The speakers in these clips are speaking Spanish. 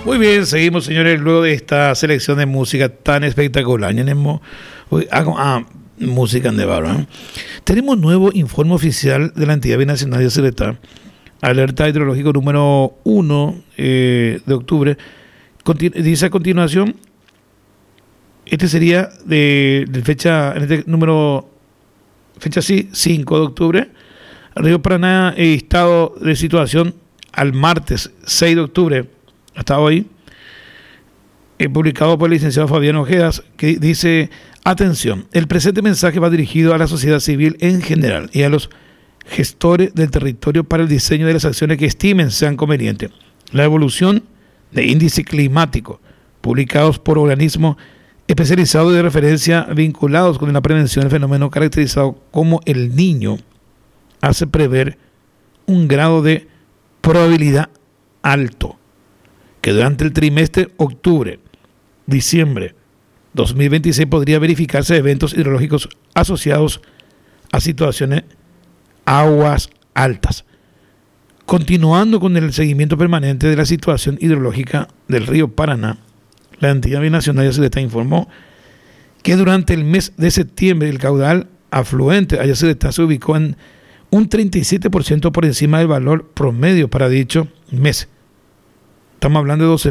Muy bien, seguimos, señores, luego de esta selección de música tan espectacular. Música de barra. Tenemos nuevo informe oficial de la entidad binacional de Yacyretá, alerta hidrológico número 1 de octubre. Dice a continuación, este sería de fecha, en este número, fecha sí, 5 de octubre, Río Paraná, estado de situación al martes 6 de octubre, hasta hoy, publicado por el licenciado Fabián Ojedas, que dice: atención, el presente mensaje va dirigido a la sociedad civil en general y a los gestores del territorio para el diseño de las acciones que estimen sean convenientes. La evolución de índice climático publicados por organismos especializados de referencia vinculados con la prevención del fenómeno caracterizado como el Niño hace prever un grado de probabilidad alto que durante el trimestre octubre-diciembre 2026 podría verificarse eventos hidrológicos asociados a situaciones aguas altas. Continuando con el seguimiento permanente de la situación hidrológica del río Paraná, la entidad binacional de Yacyretá informó que durante el mes de septiembre el caudal afluente a Yacyretá se ubicó en un 37% por encima del valor promedio para dicho mes. Estamos hablando de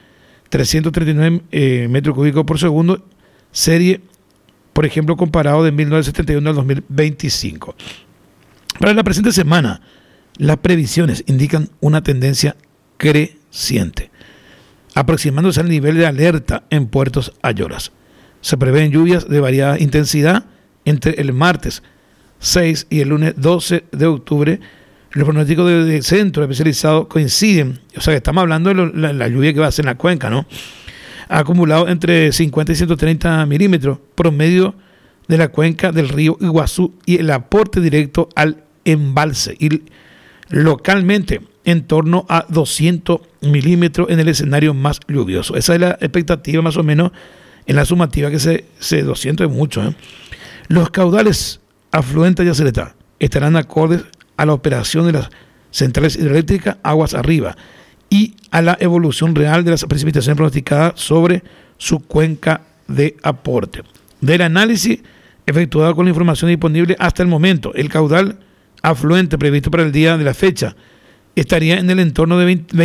12.339 metros cúbicos por segundo, serie, por ejemplo, comparado de 1971 al 2025. Para la presente semana, las previsiones indican una tendencia creciente, aproximándose al nivel de alerta en Puertos Ayora. Se prevén lluvias de variada intensidad entre el martes 6 y el lunes 12 de octubre. Los pronósticos de centros especializados coinciden, o sea que estamos hablando de la lluvia que va a ser en la cuenca, ¿no? Ha acumulado entre 50 y 130 milímetros promedio de la cuenca del río Iguazú y el aporte directo al embalse, y localmente en torno a 200 milímetros en el escenario más lluvioso. Esa es la expectativa más o menos en la sumativa, que se 200 es mucho, ¿eh? Los caudales afluentes de Yacyretá estarán acordes a la operación de las centrales hidroeléctricas aguas arriba y a la evolución real de las precipitaciones pronosticadas sobre su cuenca de aporte. Del análisis efectuado con la información disponible hasta el momento, el caudal afluente previsto para el día de la fecha estaría en el entorno de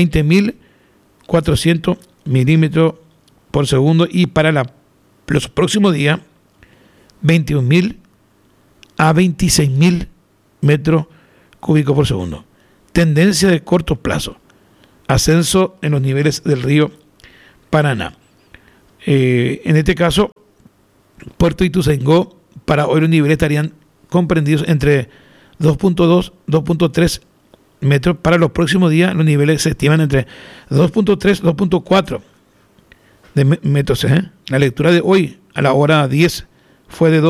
20.400 milímetros por segundo, y para los próximos días 21.000 a 26.000 metros cúbicos por segundo. Tendencia de corto plazo: ascenso en los niveles del río Paraná. En este caso, Puerto Ituzaingó, para hoy los niveles estarían comprendidos entre 2.2, 2.3 metros. Para los próximos días los niveles se estiman entre 2.3, 2.4 de metros. La lectura de hoy a la hora 10 fue de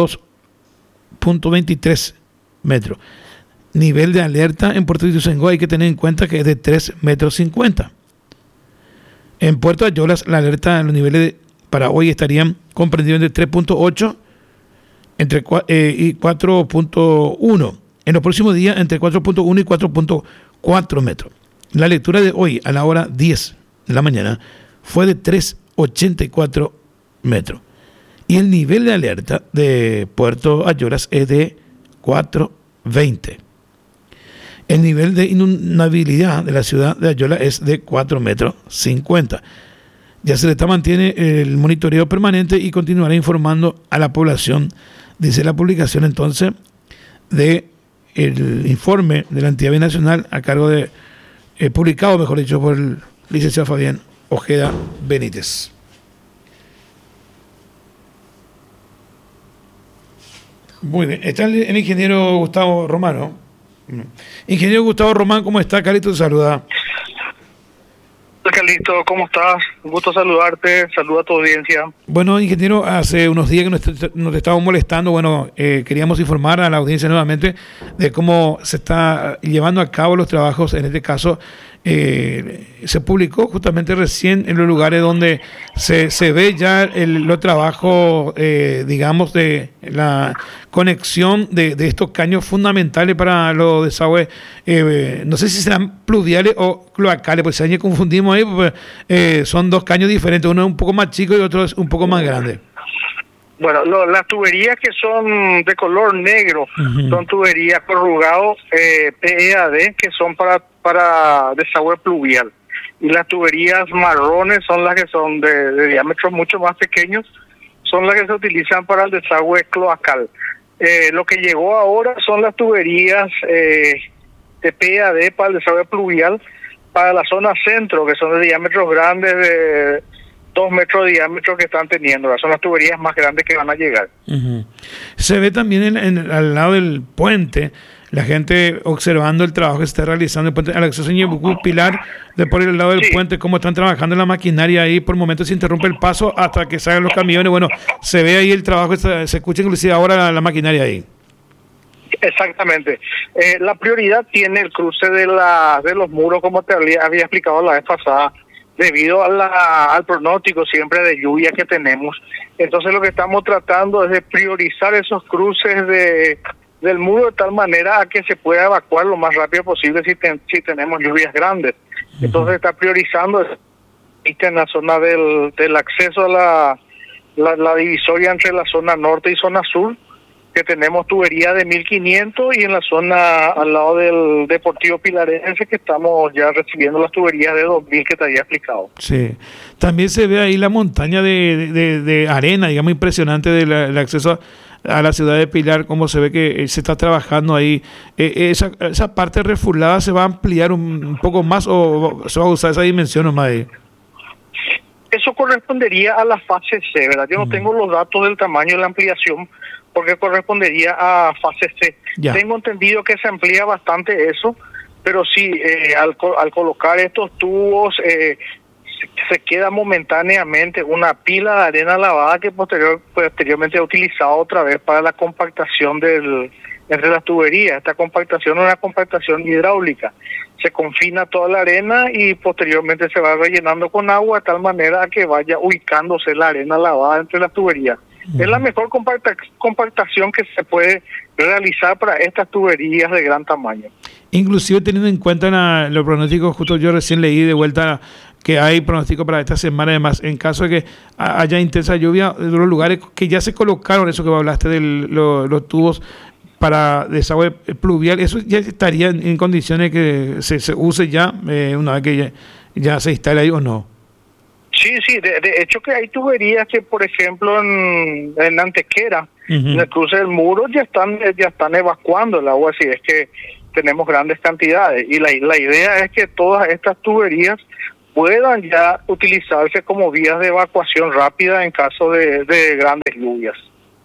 2.23 metros. Nivel de alerta en Puerto Ituzaingó hay que tener en cuenta que es de 3,50 metros. En Puerto Ayora la alerta en los niveles para hoy estarían comprendidos entre 3.8 y 4.1. En los próximos días entre 4.1 y 4.4 metros. La lectura de hoy a la hora 10 de la mañana fue de 3.84 metros. Y el nivel de alerta de Puerto Ayora es de 4.20. El nivel de inundabilidad de la ciudad de Ayora es de 4,50 metros. Yacyretá mantiene el monitoreo permanente y continuará informando a la población, dice la publicación entonces de el informe de la entidad binacional a cargo de, publicado, mejor dicho, por el licenciado Fabián Ojeda Benítez. Muy bien, está el ingeniero Gustavo Romano. Ingeniero Gustavo Román, ¿cómo está? Carlito te saluda. Carlito, ¿cómo estás? Un gusto saludarte, saluda a tu audiencia. Bueno, ingeniero, hace unos días que nos estábamos molestando, queríamos informar a la audiencia nuevamente de cómo se está llevando a cabo los trabajos, en este caso, se publicó justamente recién en los lugares donde se ve ya los trabajos, digamos, de la conexión de estos caños fundamentales para los desagües, no sé si serán pluviales o cloacales, pues si años confundimos ahí, pues, son dos caños diferentes, uno es un poco más chico y otro es un poco más grande. Bueno, las tuberías que son de color negro son tuberías corrugados PEAD, que son para desagüe pluvial. Y las tuberías marrones son las que son de diámetros mucho más pequeños, son las que se utilizan para el desagüe cloacal. Lo que llegó ahora son las tuberías de PEAD para el desagüe pluvial para la zona centro, que son de diámetros grandes de 2 metros de diámetro que están teniendo. Son las tuberías más grandes que van a llegar. Se ve también al lado del puente, la gente observando el trabajo que se está realizando el puente, al acceso a Ñebucú, Pilar, de por el lado del puente, cómo están trabajando en la maquinaria ahí. Por momentos se interrumpe el paso hasta que salgan los camiones. Bueno, se ve ahí el trabajo, se escucha inclusive ahora la maquinaria ahí. Exactamente. La prioridad tiene el cruce de los muros, como te había explicado la vez pasada, debido al pronóstico siempre de lluvia que tenemos. Entonces lo que estamos tratando es de priorizar esos cruces del muro de tal manera a que se pueda evacuar lo más rápido posible si tenemos lluvias grandes. Entonces está priorizando en la zona del acceso a la divisoria entre la zona norte y zona sur, que tenemos tubería de 1500, y en la zona al lado del Deportivo Pilarense que estamos ya recibiendo las tuberías de 2000 que te había explicado. Sí, también se ve ahí la montaña de arena, digamos, impresionante del acceso a la ciudad de Pilar, como se ve que se está trabajando ahí. Esa parte refulada se va a ampliar un poco más, o se va a usar esa dimensión nomás ahí. Eso correspondería a la fase C, ¿verdad? Yo no tengo los datos del tamaño de la ampliación, porque correspondería a fase C. Ya. Tengo entendido que se amplía bastante eso, pero sí, al colocar estos tubos, se queda momentáneamente una pila de arena lavada que posteriormente es utilizada otra vez para la compactación entre las tuberías. Esta compactación es una compactación hidráulica. Se confina toda la arena y posteriormente se va rellenando con agua de tal manera que vaya ubicándose la arena lavada entre las tuberías. Es la mejor compactación que se puede realizar para estas tuberías de gran tamaño. Inclusive teniendo en cuenta los pronósticos, justo yo recién leí de vuelta que hay pronóstico para esta semana, además, en caso de que haya intensa lluvia, de los lugares que ya se colocaron, eso que hablaste de los tubos para desagüe pluvial, eso ya estaría en condiciones que se use ya, una vez que ya se instale ahí, ¿o no? Sí, de hecho que hay tuberías que, por ejemplo, en Antequera, en el cruce del muro, ya están evacuando el agua, si es que tenemos grandes cantidades. Y la idea es que todas estas tuberías puedan ya utilizarse como vías de evacuación rápida en caso de grandes lluvias.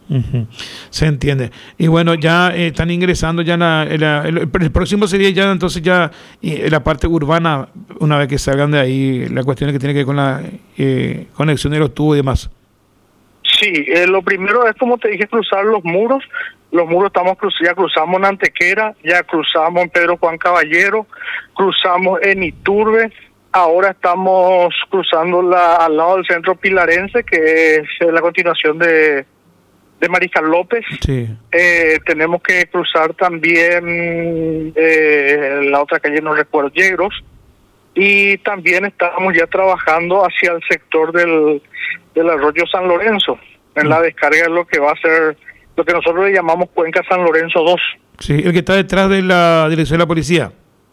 Se entiende. Y bueno, ya están ingresando ya el próximo sería ya entonces ya la parte urbana, una vez que salgan de ahí, la cuestión que tiene que ver con la conexión de los tubos y demás. Sí, lo primero es, como te dije, cruzar los muros. Los muros ya cruzamos en Antequera, ya cruzamos en Pedro Juan Caballero, cruzamos en Iturbe. Ahora estamos cruzando al lado del centro pilarense, que es la continuación de Mariscal López. Sí. Tenemos que cruzar también la otra calle, no recuerdo, Yegros. Y también estamos ya trabajando hacia el sector del arroyo San Lorenzo, en la descarga de lo que va a ser, lo que nosotros le llamamos Cuenca San Lorenzo 2. Sí, el que está detrás de la dirección de la policía.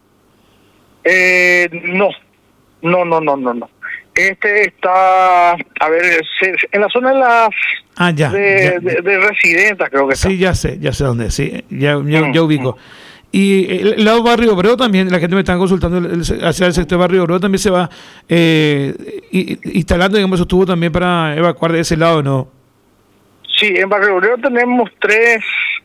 No. Este está, a ver, en la zona de las de residentas, creo que está. Sí, ya sé dónde, sí, ya ubico. Y el lado Barrio Obrero también, la gente me está consultando hacia el sector Barrio Obrero, también se va instalando, digamos, esos tubos también para evacuar de ese lado, ¿no? Sí, en Barrio Obrero tenemos tres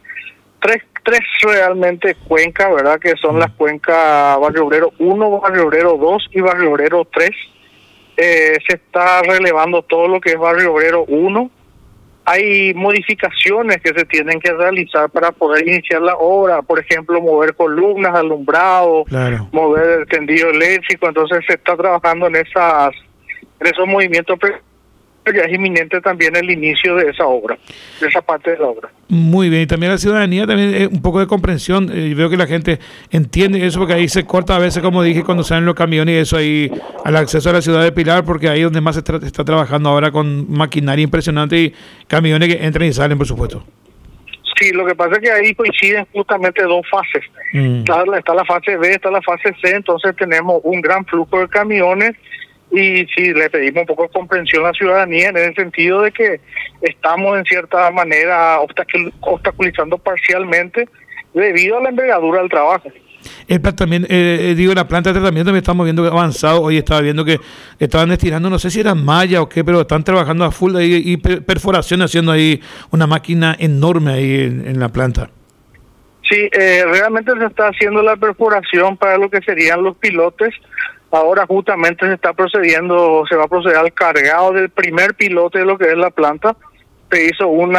realmente cuencas, ¿verdad? Que son las cuencas Barrio Obrero 1, Barrio Obrero 2 y Barrio Obrero 3. Se está relevando todo lo que es Barrio Obrero 1 hay modificaciones que se tienen que realizar para poder iniciar la obra, por ejemplo, mover columnas, alumbrado, claro, mover el tendido eléctrico, entonces se está trabajando en esos movimientos, pero ya es inminente también el inicio de esa obra, de esa parte de la obra. Muy bien, y también la ciudadanía, también un poco de comprensión, veo que la gente entiende eso, porque ahí se corta a veces, como dije, cuando salen los camiones y eso ahí, al acceso a la ciudad de Pilar, porque ahí es donde más se está trabajando ahora con maquinaria impresionante y camiones que entran y salen, por supuesto. Sí, lo que pasa es que ahí coinciden justamente dos fases. Está la fase B, está la fase C, entonces tenemos un gran flujo de camiones. Y sí, le pedimos un poco de comprensión a la ciudadanía en el sentido de que estamos en cierta manera obstaculizando parcialmente debido a la envergadura del trabajo. También, la planta de tratamiento también estamos viendo avanzado. Hoy estaba viendo que estaban estirando, no sé si era malla o qué, pero están trabajando a full ahí, y perforación, haciendo ahí una máquina enorme ahí en la planta. Sí, realmente se está haciendo la perforación para lo que serían los pilotes. Ahora justamente se va a proceder al cargado del primer pilote de lo que es la planta. Se hizo un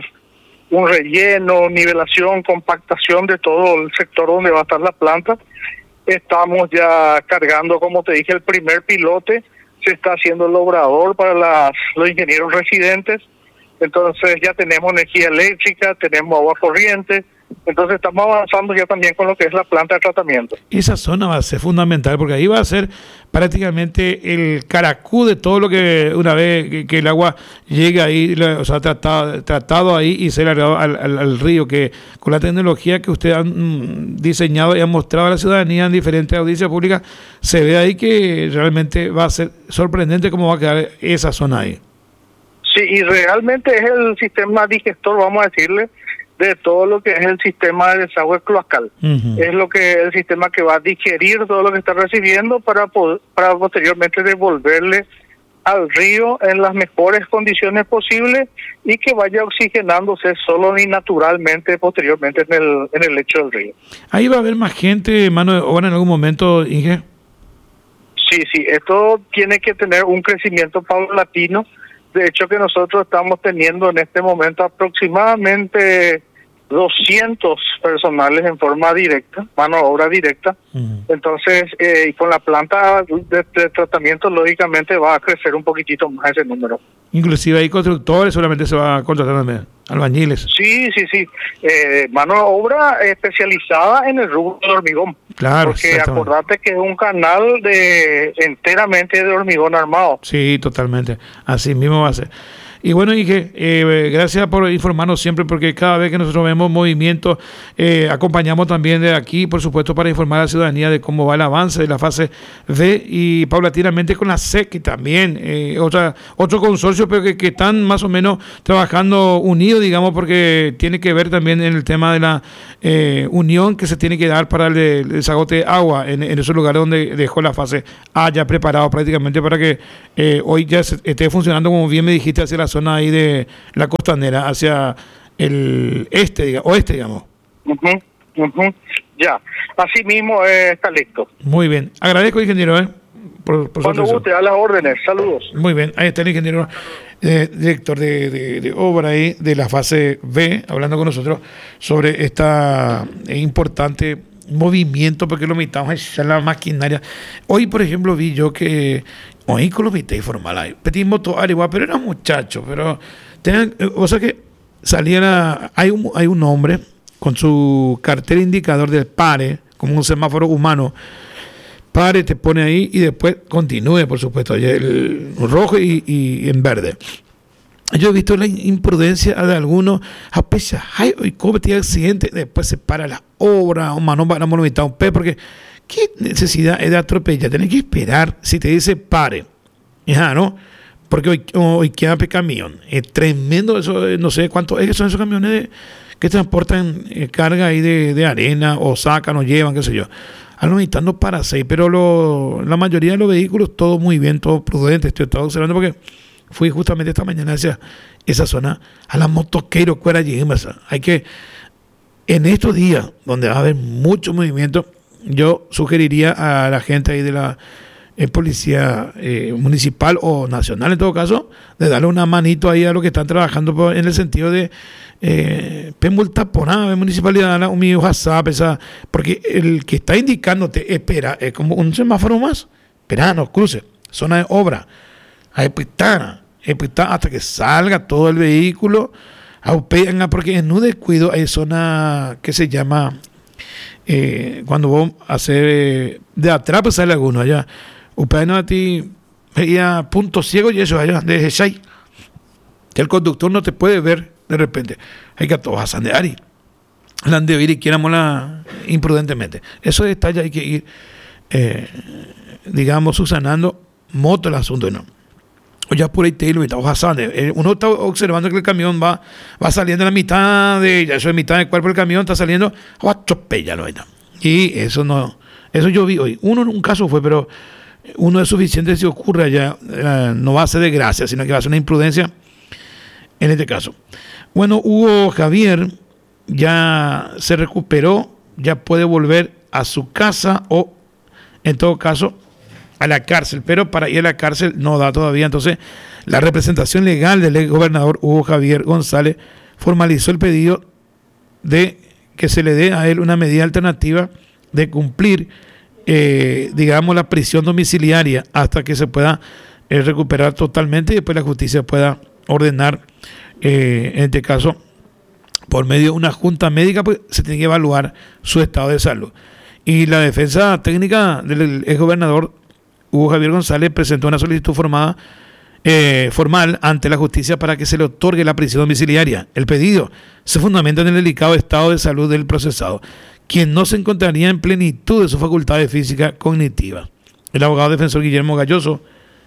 relleno, nivelación, compactación de todo el sector donde va a estar la planta. Estamos ya cargando, como te dije, el primer pilote. Se está haciendo el obrador para los ingenieros residentes. Entonces ya tenemos energía eléctrica, tenemos agua corriente. Entonces estamos avanzando ya también con lo que es la planta de tratamiento. Esa zona va a ser fundamental, porque ahí va a ser prácticamente el caracú de todo lo que una vez que el agua llegue ahí, o sea, tratado ahí y ser agregado al río, que con la tecnología que ustedes han diseñado y han mostrado a la ciudadanía en diferentes audiencias públicas, se ve ahí que realmente va a ser sorprendente cómo va a quedar esa zona ahí. Sí, y realmente es el sistema digestor, vamos a decirle, de todo lo que es el sistema de desagüe cloacal. Es el sistema que va a digerir todo lo que está recibiendo para posteriormente devolverle al río en las mejores condiciones posibles y que vaya oxigenándose solo y naturalmente posteriormente en el lecho del río. Ahí va a haber más gente, mano de obra en algún momento, Inge. Sí, esto tiene que tener un crecimiento paulatino. De hecho, que nosotros estamos teniendo en este momento aproximadamente 200 personales en forma directa, mano de obra directa. Entonces, y con la planta de tratamiento, lógicamente va a crecer un poquitito más ese número. Inclusive hay constructores, solamente se va a contratar también, albañiles. Sí. Mano de obra especializada en el rubro del hormigón. Claro, porque acordate que es un canal enteramente de hormigón armado. Sí, totalmente. Así mismo va a ser. Y bueno, Inge, gracias por informarnos siempre, porque cada vez que nosotros vemos movimientos, acompañamos también de aquí, por supuesto, para informar a la ciudadanía de cómo va el avance de la fase B y paulatinamente con la SEC y también otro consorcio, pero que están más o menos trabajando unidos, digamos, porque tiene que ver también en el tema de la unión que se tiene que dar para el desagote de agua en esos lugares donde dejó la fase A ya preparado prácticamente para que hoy ya esté funcionando, como bien me dijiste, hacia la zona ahí de la costanera, hacia el oeste, digamos. Ya, así mismo está listo. Muy bien, agradezco, ingeniero, por cuando guste, a las órdenes, saludos. Muy bien, ahí está el ingeniero director de obra ahí de la fase B, hablando con nosotros sobre esta importante movimiento, porque lo mitamos a echar la maquinaria. Hoy, por ejemplo, vi yo que hoy con los mités formal ahí, pedimos todo igual, pero era muchacho, pero o sea que hay un hombre con su cartel indicador del pare, como un semáforo humano. Pare, te pone ahí y después continúe, por supuesto, el rojo y en verde. Yo he visto la imprudencia de algunos, a pesar hoy comete accidente, después se para la obra, o mano para monumentar un pez, porque ¿qué necesidad es de atropellar? Tenés que esperar si te dice pare, ya, ¿no? Porque hoy queda camión, es tremendo eso, no sé cuánto son esos camiones que transportan carga ahí de arena, o sacan o llevan, qué sé yo. Alimentando para 6, pero la mayoría de los vehículos, todo muy bien, todo prudente. Estoy observando porque fui justamente esta mañana hacia esa zona, a la motoqueiro cuera lleguemos. Hay que, en estos días, donde va a haber mucho movimiento, yo sugeriría a la gente ahí de la policía municipal o nacional en todo caso, de darle una manito ahí a los que están trabajando en el sentido de multa por nada, municipalidad, un mío WhatsApp, porque el que está indicándote, espera, es como un semáforo más, espera, no cruce, zona de obra, hay pitana hasta que salga todo el vehículo, porque en un descuido hay zona que se llama, cuando vos hacer de atrás, pues sale alguno allá. Usted no a ti veía punto ciego y eso allá, de Shai, que el conductor no te puede ver de repente. Hay que a todos a sandear y la han de oír y quieramosla imprudentemente. Esos detalles hay que ir, digamos, subsanando moto el asunto, ¿no? O ya por ahí te lo uno está observando que el camión va saliendo en la mitad de ella, eso es mitad del cuerpo del camión, está saliendo, va a atropellarlo ahí. Y eso no, eso yo vi hoy. Uno en un caso fue, pero uno es suficiente si ocurre allá, no va a ser de gracia, sino que va a ser una imprudencia en este caso. Bueno, Hugo Javier ya se recuperó, ya puede volver a su casa o, en todo caso, a la cárcel, pero para ir a la cárcel no da todavía. Entonces, la representación legal del ex gobernador Hugo Javier González formalizó el pedido de que se le dé a él una medida alternativa de cumplir, digamos, la prisión domiciliaria hasta que se pueda recuperar totalmente y después la justicia pueda ordenar, en este caso, por medio de una junta médica, pues se tiene que evaluar su estado de salud. Y la defensa técnica del ex gobernador Hugo Javier González presentó una solicitud formal ante la justicia para que se le otorgue la prisión domiciliaria. El pedido se fundamenta en el delicado estado de salud del procesado, quien no se encontraría en plenitud de sus facultades físicas cognitivas. El abogado defensor Guillermo Galloso,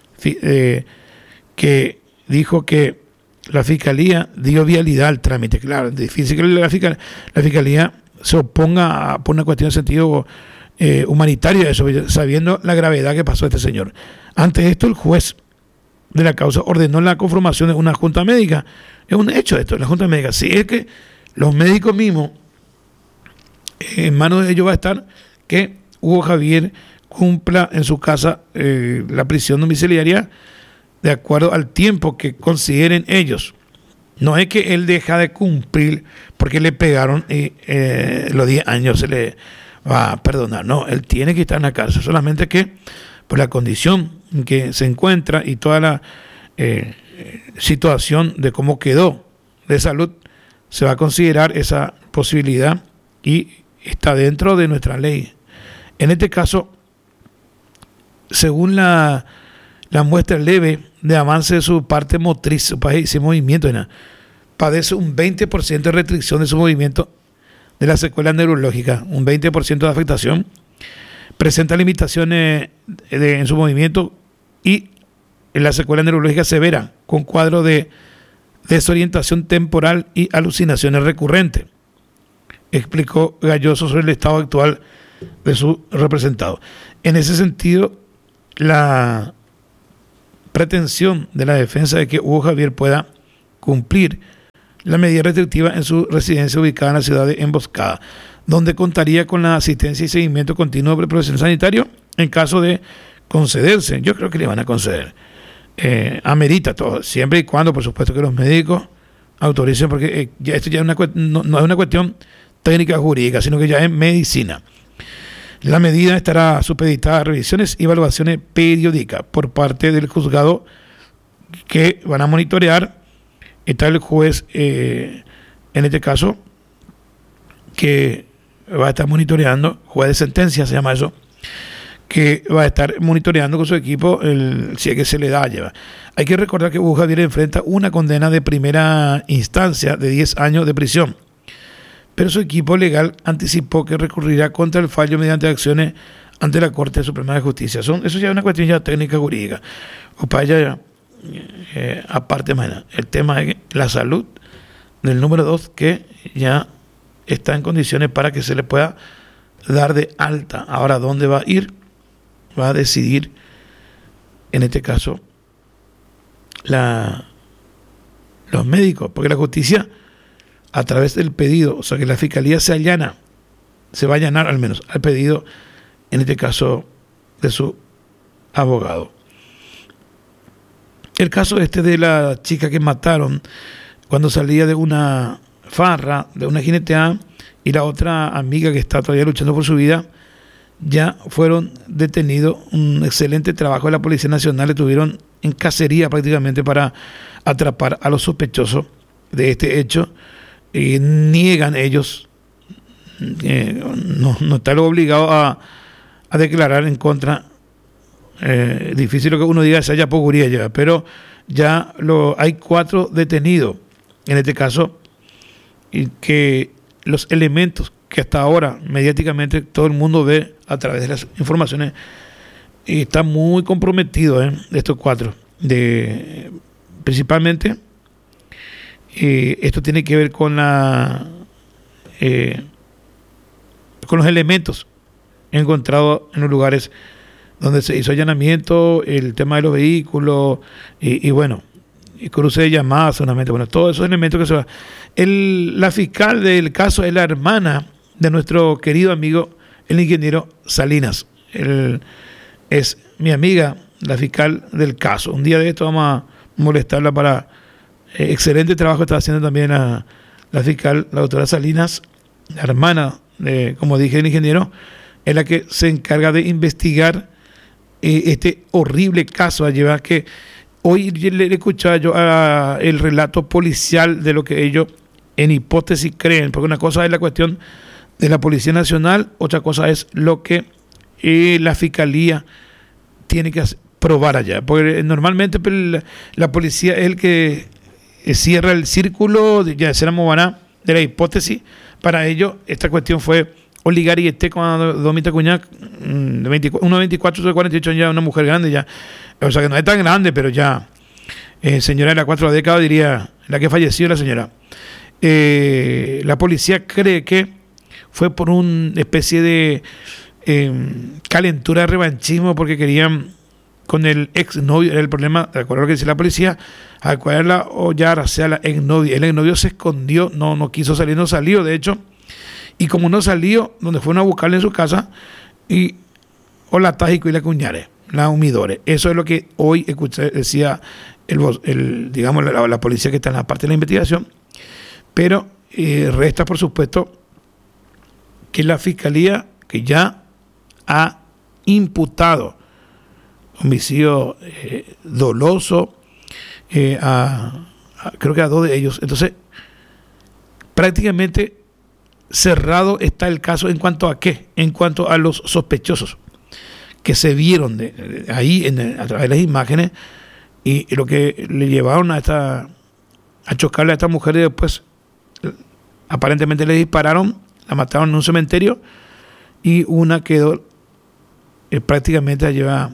que dijo que la Fiscalía dio vialidad al trámite. Claro, es difícil que la Fiscalía se oponga por una cuestión de sentido humanitario, eso, sabiendo la gravedad que pasó a este señor. Ante esto, el juez de la causa ordenó la conformación de una junta médica. Es un hecho esto, la junta médica. Si es que los médicos mismos, en manos de ellos va a estar que Hugo Javier cumpla en su casa la prisión domiciliaria de acuerdo al tiempo que consideren ellos. No es que él deja de cumplir porque le pegaron y los 10 años se le va a perdonar. No, él tiene que estar en la cárcel, solamente que por la condición en que se encuentra y toda la situación de cómo quedó de salud, se va a considerar esa posibilidad y está dentro de nuestra ley. En este caso, según la muestra leve de avance de su parte motriz, su movimiento, padece un 20% de restricción de su movimiento de la secuela neurológica, un 20% de afectación, presenta limitaciones en su movimiento y en la secuela neurológica severa, con cuadro de desorientación temporal y alucinaciones recurrentes, explicó Galloso sobre el estado actual de su representado. En ese sentido, la pretensión de la defensa de que Hugo Javier pueda cumplir la medida restrictiva en su residencia ubicada en la ciudad de Emboscada, donde contaría con la asistencia y seguimiento continuo del profesional sanitario en caso de concederse. Yo creo que le van a conceder. Amerita todo, siempre y cuando, por supuesto, que los médicos autoricen, porque esto ya es no es una cuestión técnica jurídica, sino que ya es medicina. La medida estará supeditada a revisiones y evaluaciones periódicas por parte del juzgado que van a monitorear. Está el juez, en este caso, que va a estar monitoreando, juez de sentencia se llama eso, que va a estar monitoreando con su equipo si es que se le da a llevar. Hay que recordar que Hugo Javier enfrenta una condena de primera instancia de 10 años de prisión, pero su equipo legal anticipó que recurrirá contra el fallo mediante acciones ante la Corte Suprema de Justicia. Eso ya es una cuestión ya técnica jurídica. O para allá, aparte, el tema es la salud del número 2, que ya está en condiciones para que se le pueda dar de alta. Ahora, ¿dónde va a ir? Va a decidir, en este caso, los médicos, porque la justicia, a través del pedido, o sea que la Fiscalía se va a allanar al menos al pedido, en este caso, de su abogado. El caso de la chica que mataron cuando salía de una farra, de una jineteada, y la otra amiga que está todavía luchando por su vida, ya fueron detenidos. Un excelente trabajo de la Policía Nacional, estuvieron en cacería prácticamente para atrapar a los sospechosos de este hecho. Niegan ellos, no están obligados a declarar en contra. Difícil lo que uno diga, se haya pocuría ya, pero ya hay 4 detenidos en este caso, y que los elementos que hasta ahora mediáticamente todo el mundo ve a través de las informaciones, y está muy comprometido de estos 4, principalmente esto tiene que ver con con los elementos encontrados en los lugares donde se hizo allanamiento, el tema de los vehículos y bueno, y cruce de llamadas solamente, bueno, todos esos elementos que se va. La fiscal del caso es la hermana de nuestro querido amigo el ingeniero Salinas. Es mi amiga, la fiscal del caso. Un día de esto vamos a molestarla para excelente trabajo está haciendo también la fiscal, la doctora Salinas, la hermana de, como dije, el ingeniero, es la que se encarga de investigar este horrible caso. Lleva que hoy le escuchaba yo el relato policial de lo que ellos en hipótesis creen, porque una cosa es la cuestión de la Policía Nacional, otra cosa es lo que la Fiscalía tiene que probar allá, porque normalmente la policía es el que cierra el círculo, ya será Mobaná, de la hipótesis. Para ello, esta cuestión fue Oligar y cuando Domita Cuñac, uno de 24, de 48 años, ya una mujer grande ya, o sea que no es tan grande, pero ya señora de las 4 décadas, diría la que falleció la señora. La policía cree que fue por una especie de calentura de revanchismo, porque querían con el exnovio, era el problema, de acuerdo a lo que dice la policía, acuerdarla o ya a la exnovia. El exnovio se escondió, no quiso salir, no salió, de hecho, y como no salió, donde fueron a buscarle en su casa, y o la Tájico y la Cuñare, la humidores. Eso es lo que hoy decía digamos la policía que está en la parte de la investigación, pero resta por supuesto que la Fiscalía, que ya ha imputado homicidio doloso creo que a 2 de ellos, entonces prácticamente cerrado está el caso. ¿En cuanto a qué? En cuanto a los sospechosos que se vieron ahí a través de las imágenes, y lo que le llevaron a chocarle a esta mujer, y después aparentemente le dispararon, la mataron en un cementerio, y una quedó prácticamente la lleva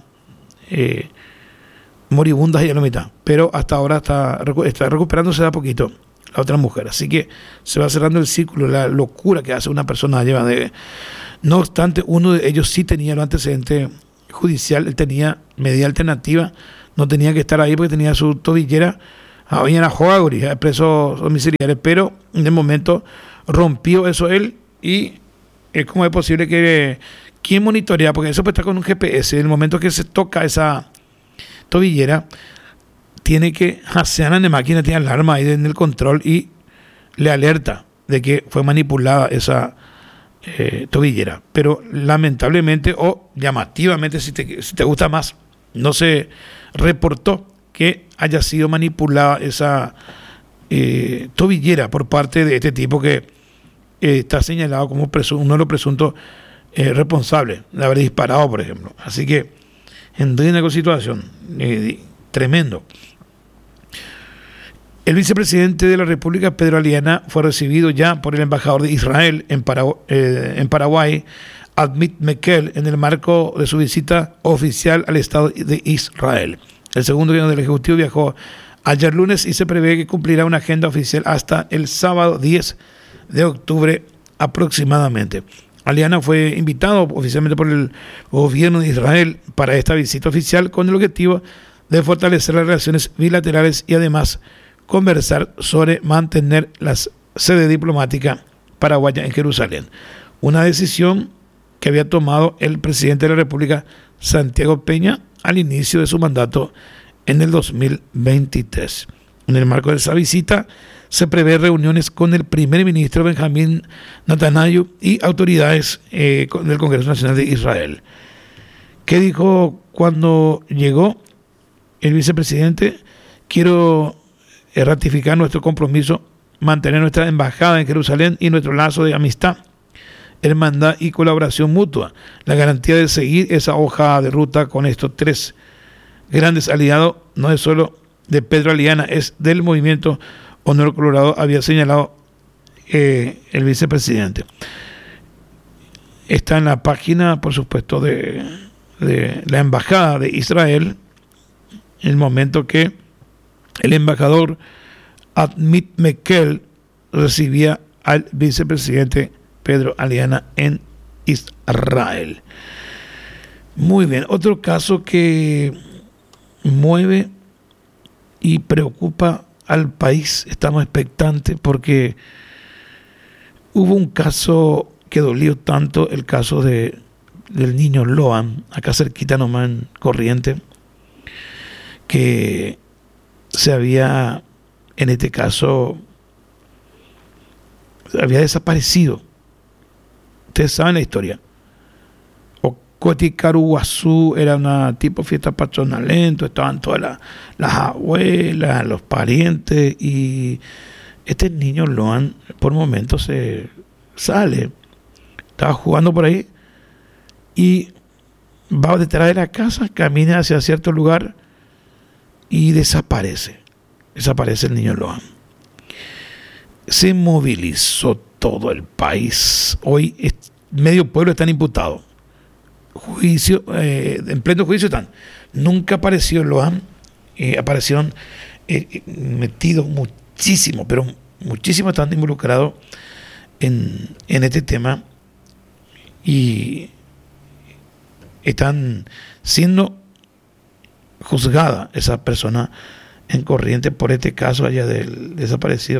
moribunda y a la mitad, pero hasta ahora está recuperándose de a poquito la otra mujer. Así que se va cerrando el círculo, la locura que hace una persona lleva no obstante, uno de ellos sí tenía los antecedentes judicial, él tenía medida alternativa, no tenía que estar ahí porque tenía su tobillera, había una Joaguri, presos domiciliares, pero en el momento rompió eso él. Y cómo es posible que ¿quién monitorea? Porque eso puede estar con un GPS. En el momento que se toca esa tobillera, tiene que hacer la máquina, tiene alarma ahí en el control y le alerta de que fue manipulada esa tobillera. Pero lamentablemente o llamativamente, si te gusta más, no se reportó que haya sido manipulada esa tobillera por parte de este tipo que está señalado como uno de los presuntos responsables de haber disparado, por ejemplo. Así que en una situación tremendo. El vicepresidente de la República, Pedro Aliana, fue recibido ya por el embajador de Israel en Paraguay, Admit Mekel, en el marco de su visita oficial al Estado de Israel. El segundo gobierno del Ejecutivo viajó ayer lunes y se prevé que cumplirá una agenda oficial hasta el sábado 10 de octubre aproximadamente. Aliana fue invitado oficialmente por el gobierno de Israel para esta visita oficial con el objetivo de fortalecer las relaciones bilaterales y además conversar sobre mantener la sede diplomática paraguaya en Jerusalén. Una decisión que había tomado el presidente de la República, Santiago Peña, al inicio de su mandato en el 2023. En el marco de esa visita se prevé reuniones con el primer ministro Benjamín Netanyahu y autoridades del Congreso Nacional de Israel. ¿Qué dijo cuando llegó el vicepresidente? Quiero ratificar nuestro compromiso, mantener nuestra embajada en Jerusalén y nuestro lazo de amistad, hermandad y colaboración mutua. La garantía de seguir esa hoja de ruta con estos tres grandes aliados no es solo de Pedro Aliana, es del movimiento Honor Colorado, había señalado el vicepresidente. Está en la página, por supuesto, de la embajada de Israel, en el momento que el embajador Admit Mekel recibía al vicepresidente Pedro Aliana en Israel. Muy bien, otro caso que mueve y preocupa al país, estamos expectantes porque hubo un caso que dolió tanto, el caso del niño Loan, acá cerquita nomás en Corrientes, que se había, en este caso, había desaparecido. Ustedes saben la historia. Coticaruazú era una tipo fiesta patronal, estaban todas las abuelas, los parientes, y este niño Loan por momentos se sale, estaba jugando por ahí y va detrás de la casa, camina hacia cierto lugar y desaparece el niño Loan. Se movilizó todo el país. Hoy medio pueblo están imputados. Juicio, en pleno juicio están. Nunca apareció Loan, aparecieron metidos muchísimo, pero muchísimo están involucrados en este tema y están siendo juzgadas esas personas en Corrientes por este caso allá del desaparecido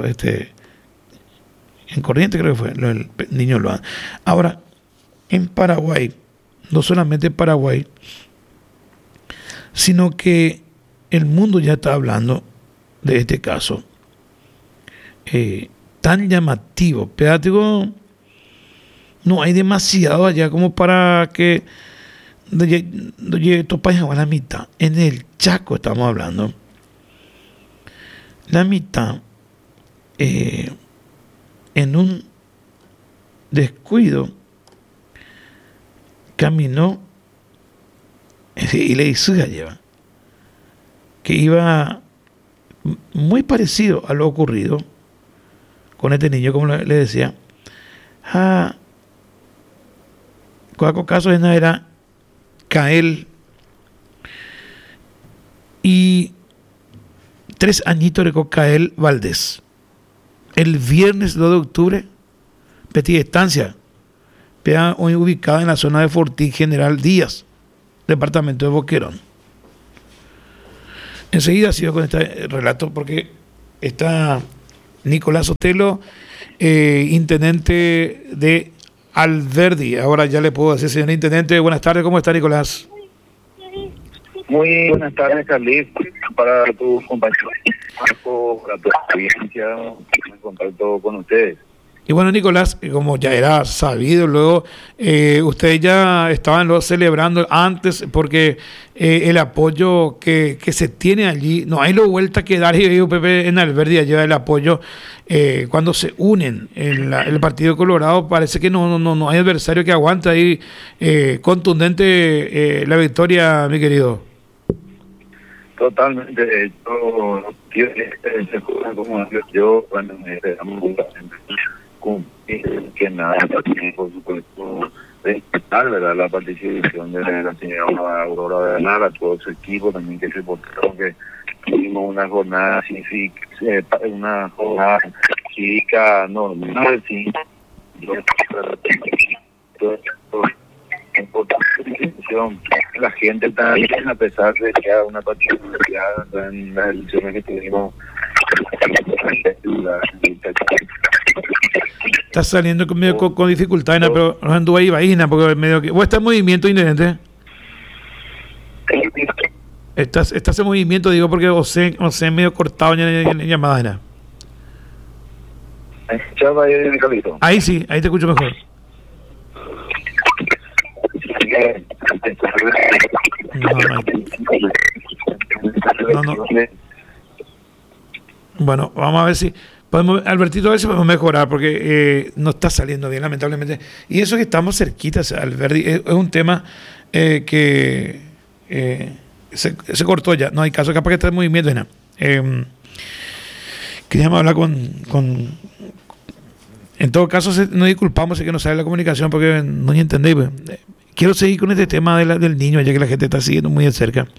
en Corrientes creo que fue el niño Loan. Ahora, en Paraguay, no solamente Paraguay, sino que el mundo ya está hablando de este caso tan llamativo. Pero digo, no hay demasiado allá como para que estos países a la mitad. En el Chaco estamos hablando. La mitad, en un descuido, caminó y le hizo lleva que iba muy parecido a lo ocurrido con este niño, como le decía. Cualquier caso era Cael y 3 añitos de Cael Valdés. El viernes 2 de octubre, petita estancia, hoy ubicada en la zona de Fortín General Díaz, departamento de Boquerón. Enseguida sigo con este relato porque está Nicolás Sotelo, intendente de Alberdi. Ahora ya le puedo decir, señor intendente, buenas tardes, ¿cómo está Nicolás? Muy buenas tardes, Carlitos, para tus compañeros, para tu audiencia, en contacto con ustedes. Y bueno, Nicolás, como ya era sabido, luego ustedes ya estaban celebrando antes, porque el apoyo que se tiene allí, no hay vuelta que dar, y Pepe en Alberdi lleva el apoyo cuando se unen el Partido Colorado. Parece que no hay adversario que aguante ahí. Contundente la victoria, mi querido. Totalmente. Yo cuando me que nada, por supuesto, respetar, ¿verdad?, la participación de la señora Aurora Bernal, a todo su equipo también que se reportaron, que tuvimos una jornada cívica normal, sí. La gente también, a pesar de que hay una particularidad en las elecciones que tuvimos, está saliendo con dificultad, pero nos anduvo ahí vaina, porque medio que... ¿Vos estás en movimiento, intendente? Estás en movimiento, digo, porque José medio cortado en llamada. ¿No? Ahí sí, ahí te escucho mejor. No. Bueno, vamos a ver si podemos, Albertito, a ver si podemos mejorar, porque no está saliendo bien, lamentablemente. Y eso que estamos cerquitas, Alberti, es un tema que se cortó ya. No hay caso, capaz que está en movimiento. Queríamos hablar con en todo caso, nos disculpamos, sé que no sale la comunicación porque no entendéis. Quiero seguir con este tema del niño, ya que la gente está siguiendo muy de cerca.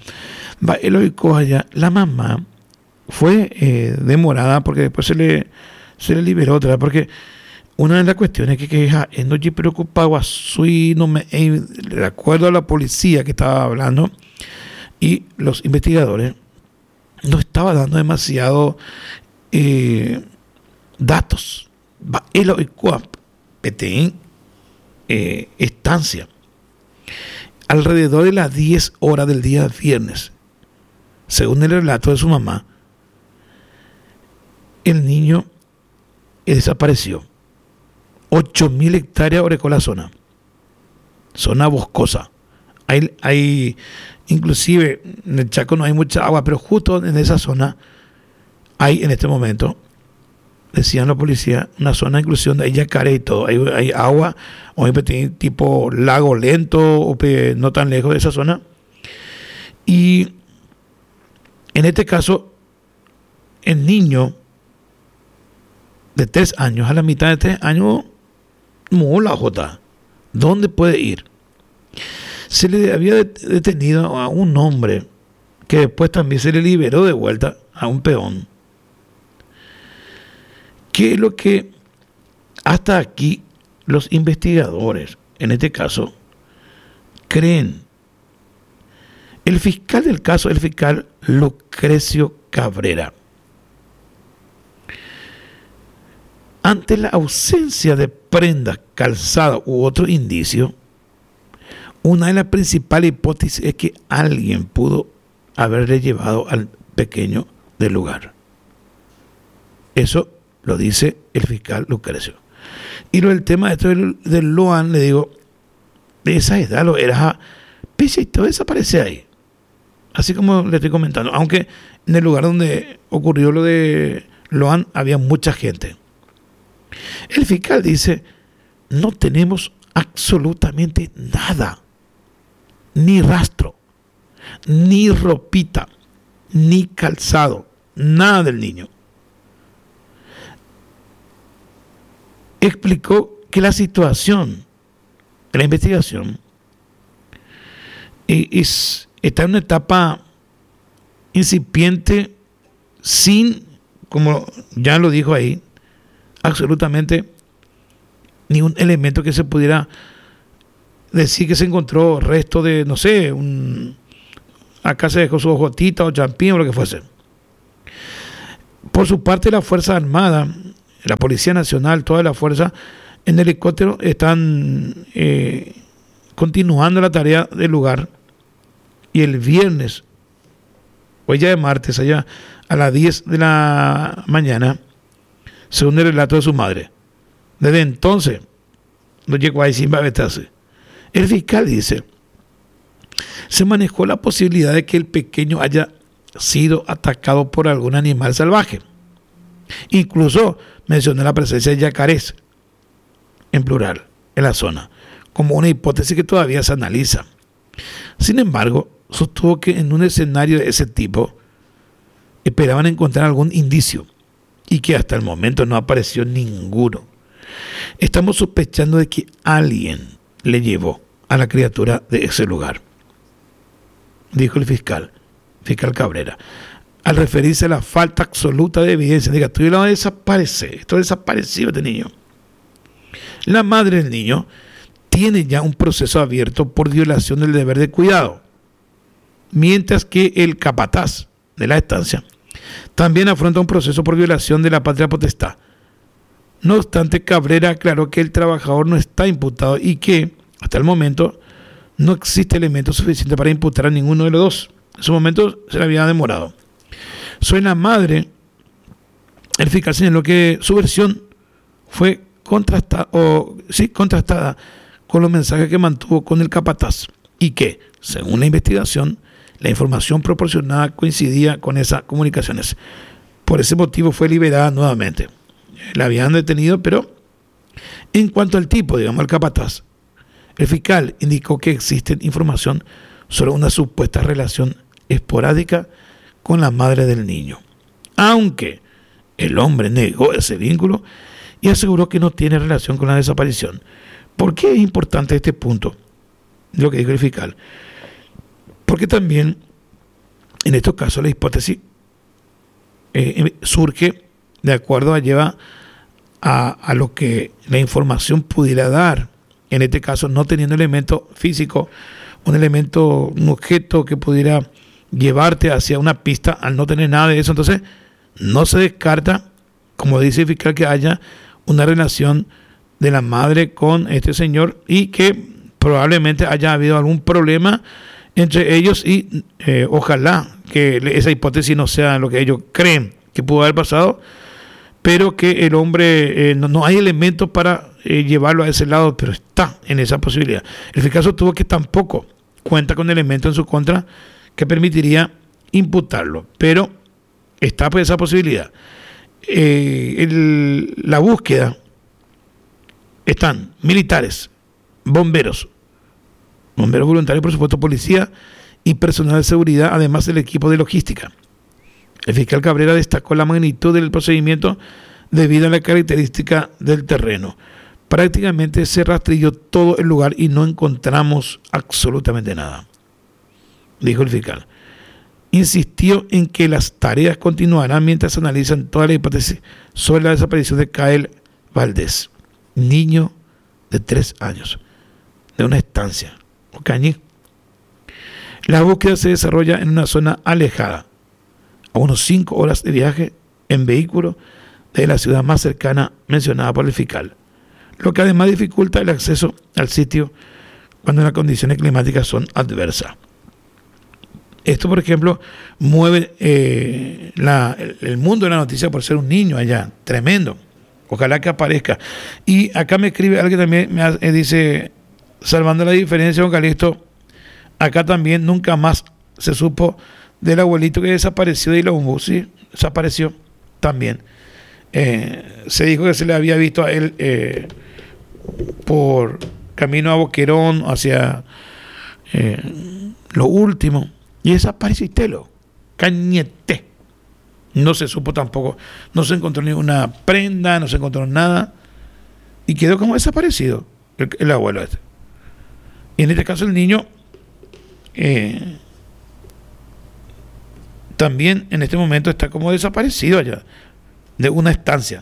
La mamá fue demorada porque después se le liberó otra vez, porque una de las cuestiones que no me preocupaba, de acuerdo a la policía que estaba hablando y los investigadores, no estaba dando demasiado datos. Estancia alrededor de las 10 horas del día viernes, según el relato de su mamá, el niño desapareció. 8.000 hectáreas orecó la zona boscosa. Hay inclusive en el Chaco no hay mucha agua, pero justo en esa zona hay en este momento, decían la policía, una zona inclusive donde hay yacaré y todo, hay agua, o hay tipo lago lento, o no tan lejos de esa zona. Y en este caso, el niño de 3 años, a la mitad de 3 años, mola jota, ¿dónde puede ir? Se le había detenido a un hombre que después también se le liberó de vuelta a un peón. ¿Qué es lo que hasta aquí los investigadores, en este caso, creen? El fiscal del caso, el fiscal Lucrecio Cabrera, ante la ausencia de prendas, calzado u otro indicio, una de las principales hipótesis es que alguien pudo haberle llevado al pequeño del lugar. Eso lo dice el fiscal Lucrecio. Y lo del tema de esto del Loan, le digo, de esa edad lo era, pese y todo desaparece ahí. Así como le estoy comentando, aunque en el lugar donde ocurrió lo de Loan había mucha gente. El fiscal dice, no tenemos absolutamente nada, ni rastro, ni ropita, ni calzado, nada del niño. Explicó que la situación de la investigación está en una etapa incipiente, sin, como ya lo dijo ahí, absolutamente ningún elemento que se pudiera decir que se encontró resto de, no sé, acá se dejó su ojotita o champín o lo que fuese. Por su parte, la Fuerza Armada, la Policía Nacional, toda la fuerza en helicóptero están continuando la tarea del lugar, y el viernes, hoy ya de martes, allá a las 10 de la mañana, según el relato de su madre, desde entonces no llegó ahí sin babetarse. El fiscal dice, se manejó la posibilidad de que el pequeño haya sido atacado por algún animal salvaje. Incluso mencionó la presencia de yacarés, en plural, en la zona, como una hipótesis que todavía se analiza. Sin embargo, sostuvo que en un escenario de ese tipo esperaban encontrar algún indicio, y que hasta el momento no apareció ninguno. Estamos sospechando de que alguien le llevó a la criatura de ese lugar, dijo el fiscal Cabrera, al referirse a la falta absoluta de evidencia. Diga, tú lo desaparece, esto desapareció este niño. La madre del niño tiene ya un proceso abierto por violación del deber de cuidado, mientras que el capataz de la estancia también afronta un proceso por violación de la patria potestad. No obstante, Cabrera aclaró que el trabajador no está imputado y que, hasta el momento, no existe elemento suficiente para imputar a ninguno de los dos, En su momento se le había demorado. Soy la madre. El fiscal señaló que su versión fue contrastada con los mensajes que mantuvo con el capataz y que, según la investigación, la información proporcionada coincidía con esas comunicaciones. Por ese motivo fue liberada nuevamente. La habían detenido, pero en cuanto al tipo, digamos, al capataz, el fiscal indicó que existe información sobre una supuesta relación esporádica con la madre del niño, aunque el hombre negó ese vínculo y aseguró que no tiene relación con la desaparición. ¿Por qué es importante este punto? Lo que dijo el fiscal. Porque también, en estos casos, la hipótesis surge de acuerdo a lo que la información pudiera dar. En este caso, no teniendo elemento físico, un objeto que pudiera llevarte hacia una pista, al no tener nada de eso, entonces no se descarta, como dice el fiscal, que haya una relación de la madre con este señor y que probablemente haya habido algún problema entre ellos y ojalá que esa hipótesis no sea lo que ellos creen que pudo haber pasado, pero que el hombre no hay elementos para llevarlo a ese lado, pero está en esa posibilidad. El fiscal sostuvo que tampoco cuenta con elementos en su contra que permitiría imputarlo, pero está pues esa posibilidad. La búsqueda están militares, bomberos voluntarios, por supuesto, policía y personal de seguridad, además del equipo de logística. El fiscal Cabrera destacó la magnitud del procedimiento debido a la característica del terreno. Prácticamente se rastrilló todo el lugar y no encontramos absolutamente nada, dijo el fiscal. Insistió en que las tareas continuarán mientras analizan todas las hipótesis sobre la desaparición de Kael Valdés, niño de 3 años, de una estancia, Ocañí. La búsqueda se desarrolla en una zona alejada, a unos 5 horas de viaje en vehículo de la ciudad más cercana mencionada por el fiscal, lo que además dificulta el acceso al sitio cuando las condiciones climáticas son adversas. Esto, por ejemplo, mueve el mundo de la noticia por ser un niño allá, tremendo. Ojalá que aparezca. Y acá me escribe alguien también, dice, salvando la diferencia, don Calixto, acá también nunca más se supo del abuelito que desapareció de Ilaumbu. Sí, desapareció también. Se dijo que se le había visto a él por camino a Boquerón, hacia lo último, y desapareció Telo, Cañete. No se supo tampoco, no se encontró ninguna prenda, no se encontró nada, y quedó como desaparecido el abuelo este. Y en este caso el niño también en este momento está como desaparecido allá, de una estancia,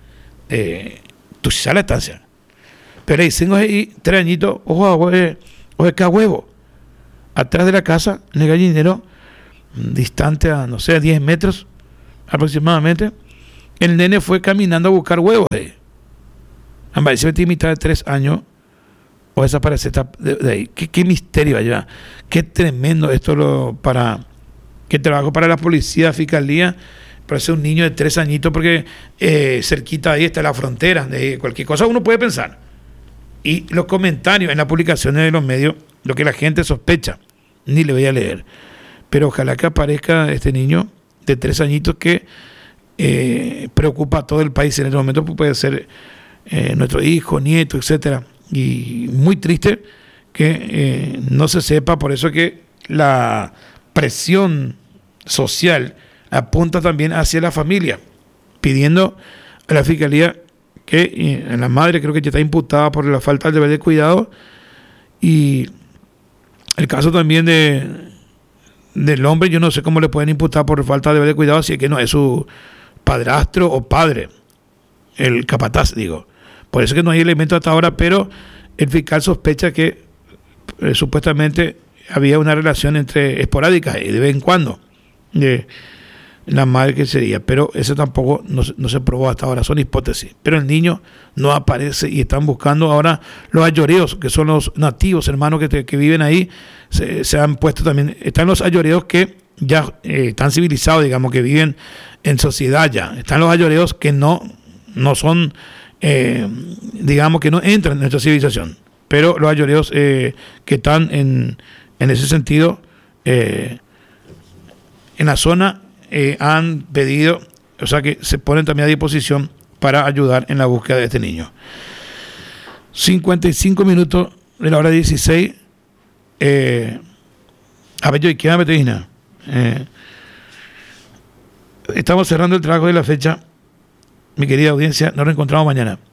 la estancia. Pero ahí tengo ahí 3 añitos, ojo que a huevo, atrás de la casa, en el gallinero, distante a, no sé, 10 metros aproximadamente, el nene fue caminando a buscar huevos. Apareció en mitad de 3 años, o desaparece de ahí. ¿Qué misterio allá? Qué tremendo esto que trabajo para la policía, fiscalía. Parece un niño de 3 añitos porque cerquita ahí está la frontera. De cualquier cosa uno puede pensar. Y los comentarios en las publicaciones de los medios, lo que la gente sospecha, ni le voy a leer. Pero ojalá que aparezca este niño de 3 añitos que preocupa a todo el país en este momento, pues puede ser nuestro hijo, nieto, etcétera. Y muy triste que no se sepa, por eso que la presión social apunta también hacia la familia, pidiendo a la fiscalía que la madre creo que ya está imputada por la falta del deber de cuidado, y el caso también del hombre, yo no sé cómo le pueden imputar por falta de deber de cuidado si es que no es su padrastro o padre, el capataz, digo. Por eso que no hay elementos hasta ahora, pero el fiscal sospecha que supuestamente había una relación esporádica y de vez en cuando. la madre que sería, pero eso tampoco no se probó hasta ahora, son hipótesis. Pero el niño no aparece y están buscando ahora los ayoreos, que son los nativos, hermanos, que viven ahí, se han puesto también. Están los ayoreos que ya están civilizados, digamos, que viven en sociedad ya. Están los ayoreos que no son, digamos, que no entran en nuestra civilización. Pero los ayoreos que están en ese sentido, en la zona, han pedido, o sea que se ponen también a disposición para ayudar en la búsqueda de este niño. 55 minutos de la hora 16. A ver, yo, ¿qué me Betina? Estamos cerrando el trabajo de la fecha. Mi querida audiencia, nos reencontramos mañana.